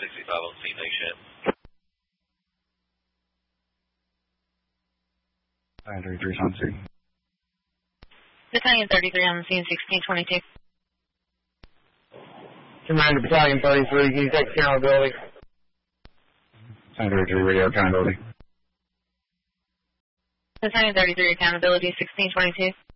65 on scene, next ship. Battalion 33 on scene. Battalion 33 on scene, 1622. Commander Battalion 33, can you take accountability? Battalion 33 radio accountability. Battalion 33 accountability, 1622.